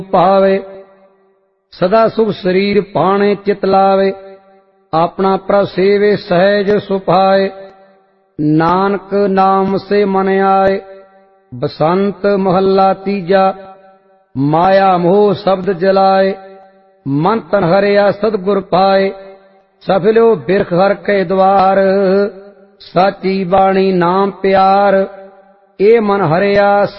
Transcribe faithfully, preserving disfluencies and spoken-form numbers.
ਭਾਵੇ। ਸਦਾ ਸੁਖ ਸਰੀਰ ਪਾਣੇ ਚਿਤ ਲਾਵੇ, ਆਪਣਾ ਪ੍ਰਭ ਸੇਵੇ ਸਹਿਜ ਸੁਭਾਏ। ਨਾਨਕ ਨਾਮ ਸੇ ਮਨ ਆਏ, ਬਸੰਤ ਮਹੱਲਾ ਤੀਜਾ। ਮਾਇਆ ਮੋਹ ਸ਼ਬਦ ਜਲਾਏ, ਮਨ ਤਨ ਹਰਿਆ ਸਤਿਗੁਰ ਪਾਏ। ਸਫਲਿਓ ਬਿਰਖ ਹਰ ਕੇ ਦਵਾਰ, ਸਾਚੀ ਬਾਣੀ ਨਾਮ ਪਿਆਰ। ਇਹ ਮਨ ਹਰਿਆ